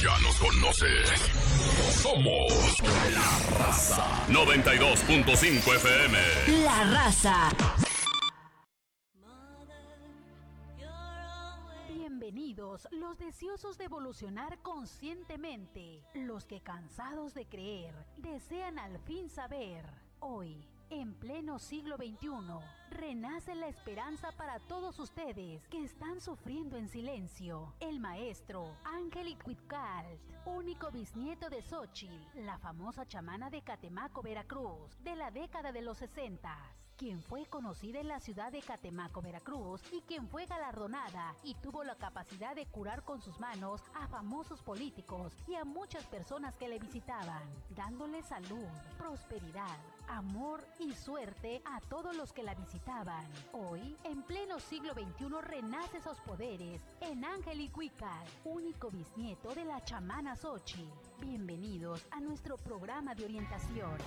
Ya nos conoces. Somos La Raza. 92.5 FM. La Raza. Bienvenidos los deseosos de evolucionar conscientemente, los que cansados de creer, desean al fin saber. Hoy, en pleno siglo XXI, renace la esperanza para todos ustedes que están sufriendo en silencio. El maestro Ángel Icuitcalt, único bisnieto de Xochitl, la famosa chamana de Catemaco, Veracruz, de la década de los 60, quien fue conocida en la ciudad de Catemaco, Veracruz, y quien fue galardonada y tuvo la capacidad de curar con sus manos a famosos políticos y a muchas personas que le visitaban, dándole salud, prosperidad, amor y suerte a todos los que la visitaban. Hoy, en pleno siglo XXI, renace esos poderes en Ángel Icuitcalt, único bisnieto de la chamana Xochitl. Bienvenidos a nuestro programa de orientación.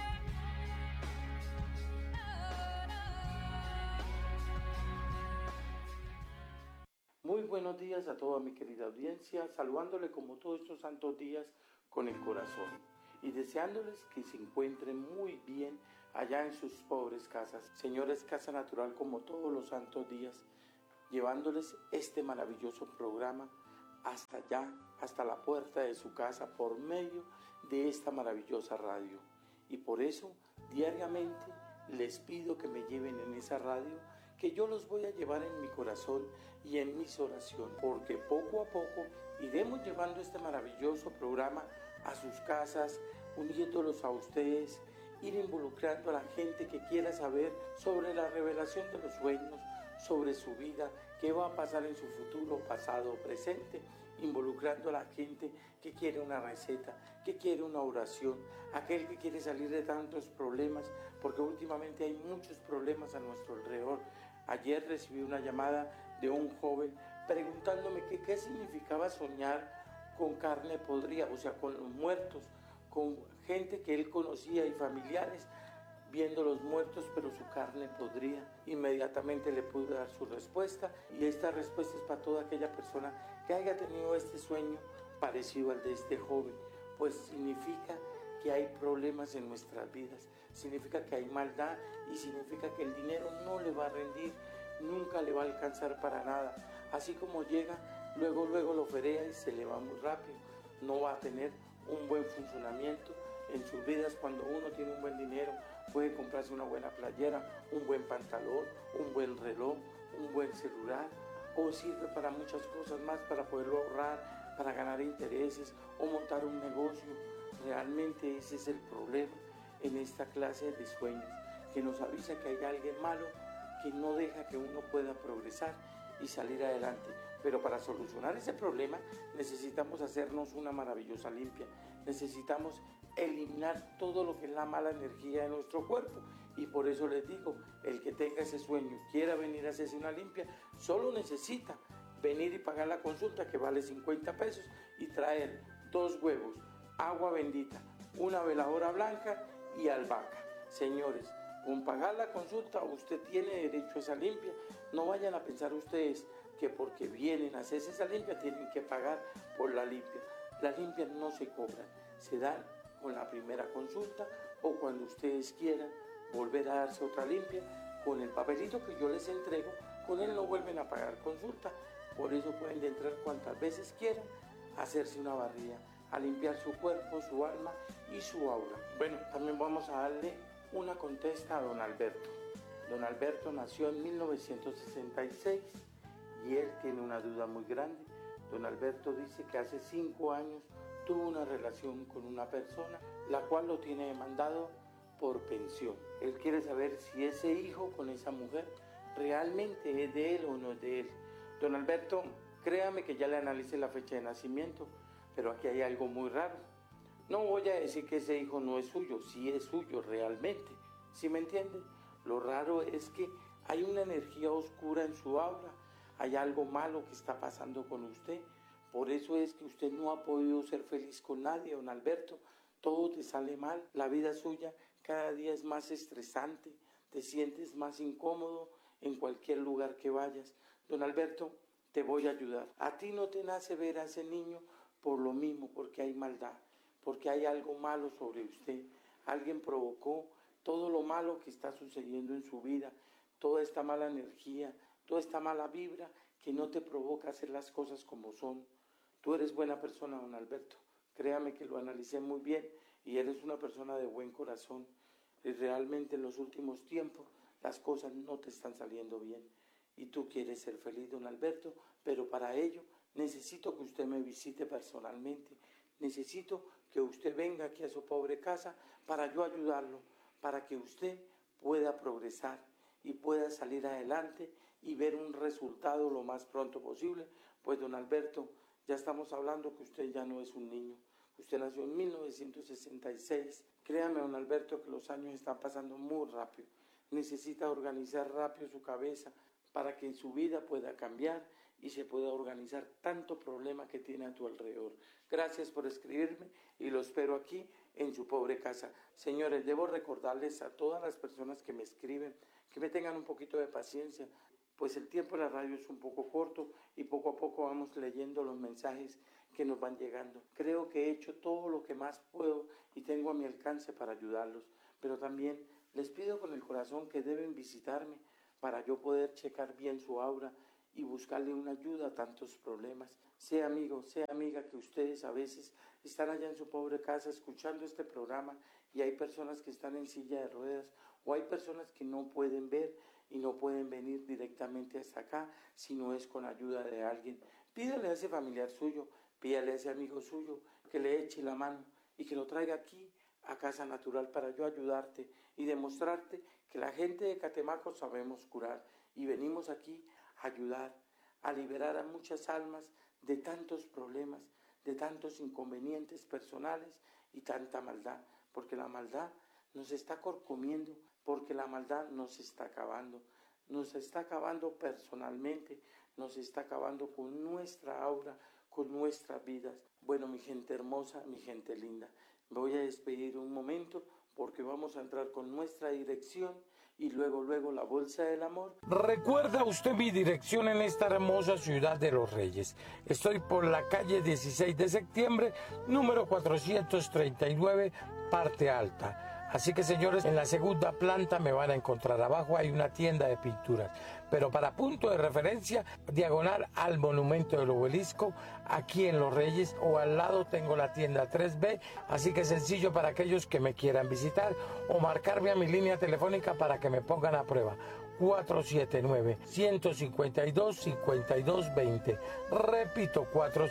Muy buenos días a toda mi querida audiencia, saludándole como todos estos santos días con el corazón y deseándoles que se encuentren muy bien allá en sus pobres casas. Señores, Casa Natural, como todos los santos días, llevándoles este maravilloso programa hasta allá, hasta la puerta de su casa por medio de esta maravillosa radio. Y por eso, diariamente, les pido que me lleven en esa radio, que yo los voy a llevar en mi corazón y en mis oraciones, porque poco a poco iremos llevando este maravilloso programa a sus casas, uniéndolos a ustedes, ir involucrando a la gente que quiera saber sobre la revelación de los sueños, sobre su vida, qué va a pasar en su futuro, pasado, presente, involucrando a la gente que quiere una receta, que quiere una oración, aquel que quiere salir de tantos problemas, porque últimamente hay muchos problemas a nuestro alrededor. Ayer recibí una llamada de un joven preguntándome que qué significaba soñar con carne podrida, o sea, con los muertos, con gente que él conocía y familiares, viendo los muertos, pero su carne podrida. Inmediatamente le pude dar su respuesta, y esta respuesta es para toda aquella persona que haya tenido este sueño parecido al de este joven, pues significa que hay problemas en nuestras vidas, significa que hay maldad y significa que el dinero no le va a rendir, nunca le va a alcanzar para nada. Así como llega, luego lo ferea y se le va muy rápido, no va a tener un buen funcionamiento en sus vidas. Cuando uno tiene un buen dinero, puede comprarse una buena playera, un buen pantalón, un buen reloj, un buen celular, o sirve para muchas cosas más, para poderlo ahorrar, para ganar intereses o montar un negocio. Realmente ese es el problema en esta clase de sueños, que nos avisa que hay alguien malo que no deja que uno pueda progresar y salir adelante. Pero para solucionar ese problema necesitamos hacernos una maravillosa limpia, necesitamos eliminar todo lo que es la mala energía de nuestro cuerpo. Y por eso les digo, el que tenga ese sueño, quiera venir a hacerse una limpia, solo necesita venir y pagar la consulta, que vale 50 pesos, y traer 2 huevos, agua bendita, una veladora blanca y albahaca. Señores, con pagar la consulta usted tiene derecho a esa limpia. No vayan a pensar ustedes que porque vienen a hacerse esa limpia tienen que pagar por la limpia. Las limpias no se cobran, se dan con la primera consulta, o cuando ustedes quieran volver a darse otra limpia, con el papelito que yo les entrego, con él no vuelven a pagar consulta. Por eso pueden entrar cuantas veces quieran a hacerse una barrida, a limpiar su cuerpo, su alma y su aura. Bueno, también vamos a darle una contesta a don Alberto. Don Alberto nació en 1966 y él tiene una duda muy grande. Don Alberto dice que hace 5 años tuvo una relación con una persona, la cual lo tiene demandado por pensión. Él quiere saber si ese hijo con esa mujer realmente es de él o no es de él. Don Alberto, créame que ya le analicé la fecha de nacimiento, pero aquí hay algo muy raro. No voy a decir que ese hijo no es suyo, sí es suyo realmente, ¿sí me entiende? Lo raro es que hay una energía oscura en su aura, hay algo malo que está pasando con usted. Por eso es que usted no ha podido ser feliz con nadie, don Alberto. Todo te sale mal, la vida suya cada día es más estresante, te sientes más incómodo en cualquier lugar que vayas. Don Alberto, te voy a ayudar. A ti no te nace ver a ese niño por lo mismo, porque hay maldad, porque hay algo malo sobre usted. Alguien provocó todo lo malo que está sucediendo en su vida, toda esta mala energía, toda esta mala vibra que no te provoca hacer las cosas como son. Tú eres buena persona, don Alberto. Créame que lo analicé muy bien y eres una persona de buen corazón. Y realmente en los últimos tiempos las cosas no te están saliendo bien. Y tú quieres ser feliz, don Alberto, pero para ello necesito que usted me visite personalmente. Necesito que usted venga aquí a su pobre casa para yo ayudarlo, para que usted pueda progresar y pueda salir adelante y ver un resultado lo más pronto posible. Pues, don Alberto, ya estamos hablando que usted ya no es un niño. Usted nació en 1966. Créame, don Alberto, que los años están pasando muy rápido. Necesita organizar rápido su cabeza para que en su vida pueda cambiar y se pueda organizar tanto problema que tiene a tu alrededor. Gracias por escribirme y lo espero aquí en su pobre casa. Señores, debo recordarles a todas las personas que me escriben que me tengan un poquito de paciencia, pues el tiempo de la radio es un poco corto y poco a poco vamos leyendo los mensajes que nos van llegando. Creo que he hecho todo lo que más puedo y tengo a mi alcance para ayudarlos, pero también les pido con el corazón que deben visitarme para yo poder checar bien su aura y buscarle una ayuda a tantos problemas. Sea amigo, sea amiga, que ustedes a veces están allá en su pobre casa escuchando este programa y hay personas que están en silla de ruedas o hay personas que no pueden ver y no pueden venir directamente hasta acá si no es con ayuda de alguien. Pídale a ese familiar suyo, pídale a ese amigo suyo que le eche la mano y que lo traiga aquí a Casa Natural para yo ayudarte y demostrarte que la gente de Catemaco sabemos curar y venimos aquí a ayudar, a liberar a muchas almas de tantos problemas, de tantos inconvenientes personales y tanta maldad, porque la maldad nos está corcomiendo, porque la maldad nos está acabando personalmente, nos está acabando con nuestra aura, con nuestras vidas. Bueno, mi gente hermosa, mi gente linda, me voy a despedir un momento porque vamos a entrar con nuestra dirección y luego la bolsa del amor. ¿Recuerda usted mi dirección en esta hermosa ciudad de Los Reyes? Estoy por la calle 16 de septiembre, número 439, parte alta. Así que, señores, en la segunda planta me van a encontrar. Abajo hay una tienda de pinturas, pero para punto de referencia, diagonal al monumento del obelisco, aquí en Los Reyes, o al lado tengo la tienda 3B, así que sencillo para aquellos que me quieran visitar o marcarme a mi línea telefónica para que me pongan a prueba. 479-152-5220. Repito,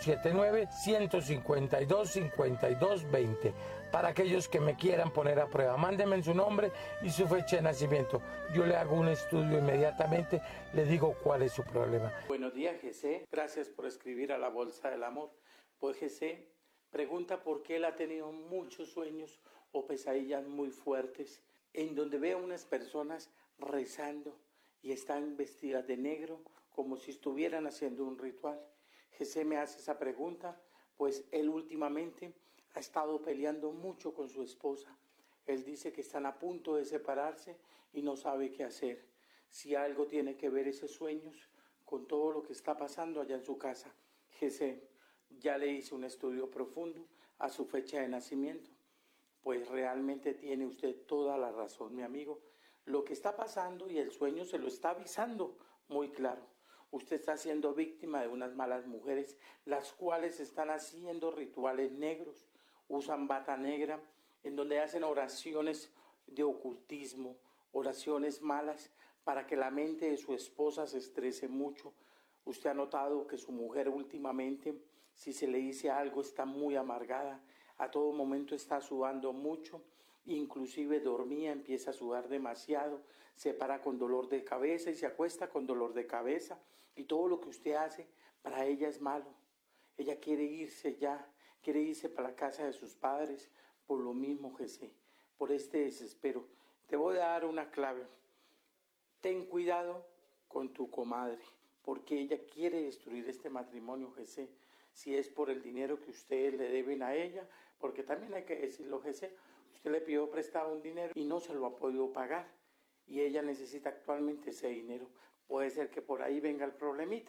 479-152-5220. Para aquellos que me quieran poner a prueba, mándenme su nombre y su fecha de nacimiento. Yo le hago un estudio inmediatamente, le digo cuál es su problema. Buenos días, Jesse. Gracias por escribir a la Bolsa del Amor. Pues Jesse pregunta por qué él ha tenido muchos sueños o pesadillas muy fuertes, en donde ve a unas personas rezando y están vestidas de negro como si estuvieran haciendo un ritual. Jesse me hace esa pregunta, pues él últimamente ha estado peleando mucho con su esposa. Él dice que están a punto de separarse y no sabe qué hacer. Si algo tiene que ver esos sueños con todo lo que está pasando allá en su casa. Jesse, ya le hice un estudio profundo a su fecha de nacimiento. Pues realmente tiene usted toda la razón, mi amigo. Lo que está pasando y el sueño se lo está avisando muy claro. Usted está siendo víctima de unas malas mujeres, las cuales están haciendo rituales negros, usan bata negra, en donde hacen oraciones de ocultismo, oraciones malas, para que la mente de su esposa se estrese mucho. Usted ha notado que su mujer últimamente, si se le dice algo, está muy amargada, a todo momento está sudando mucho, inclusive dormía, empieza a sudar demasiado, se para con dolor de cabeza y se acuesta con dolor de cabeza, y todo lo que usted hace para ella es malo. Ella quiere irse ya, quiere irse para la casa de sus padres, por lo mismo, Jesse, por este desespero. Te voy a dar una clave. Ten cuidado con tu comadre, porque ella quiere destruir este matrimonio, Jesse. Si es por el dinero que ustedes le deben a ella, porque también hay que decirlo, Jesse, usted le pidió prestado un dinero y no se lo ha podido pagar, y ella necesita actualmente ese dinero. Puede ser que por ahí venga el problemita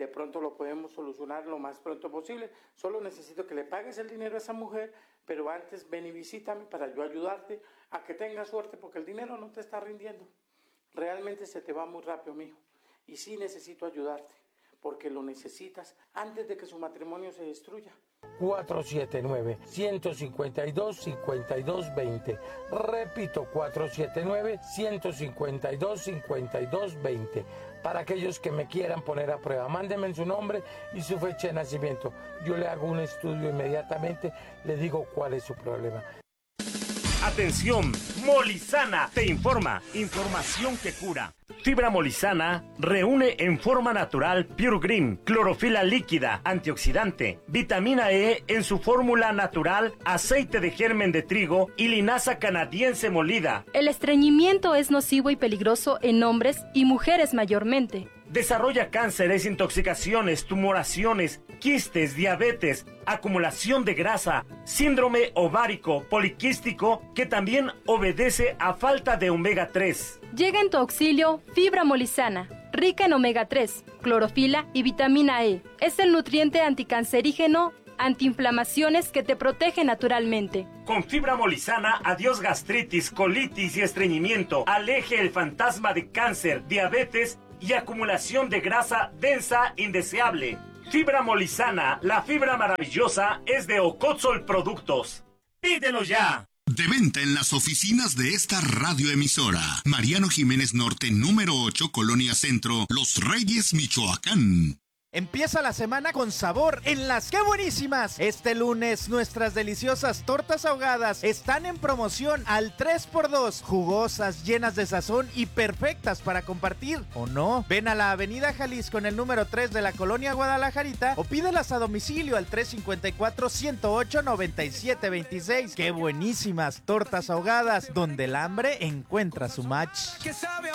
de pronto lo podemos solucionar lo más pronto posible. Solo necesito que le pagues el dinero a esa mujer, pero antes ven y visítame para yo ayudarte a que tengas suerte, porque el dinero no te está rindiendo. Realmente se te va muy rápido, mijo. Y sí necesito ayudarte, porque lo necesitas antes de que su matrimonio se destruya. 479-152-5220. Repito, 479-152-5220. Para aquellos que me quieran poner a prueba, mándenme su nombre y su fecha de nacimiento. Yo le hago un estudio inmediatamente, le digo cuál es su problema. Atención, Molizana te informa, información que cura. Fibra Molizana reúne en forma natural Pure Green, clorofila líquida, antioxidante, vitamina E en su fórmula natural, aceite de germen de trigo y linaza canadiense molida. El estreñimiento es nocivo y peligroso en hombres y mujeres mayormente. Desarrolla cánceres, intoxicaciones, tumoraciones, quistes, diabetes, acumulación de grasa, síndrome ovárico poliquístico que también obedece a falta de omega 3. Llega en tu auxilio Fibra Molizana, rica en omega 3, clorofila y vitamina E. Es el nutriente anticancerígeno, antiinflamaciones que te protege naturalmente. Con Fibra Molizana, adiós gastritis, colitis y estreñimiento. Aleje el fantasma de cáncer, diabetes y acumulación de grasa densa indeseable. Fibra Molizana, la fibra maravillosa, es de Ocotzol Productos. ¡Pídelo ya! De venta en las oficinas de esta radioemisora. Mariano Jiménez Norte, número 8, Colonia Centro, Los Reyes, Michoacán. Empieza la semana con sabor en las ¡Qué buenísimas! Este lunes nuestras deliciosas tortas ahogadas están en promoción al 3x2, jugosas, llenas de sazón y perfectas para compartir, ¿o no? Ven a la avenida Jalisco en el número 3 de la Colonia Guadalajarita o pídelas a domicilio al 354-108-9726. ¡Qué buenísimas tortas ahogadas! Donde el hambre encuentra su match.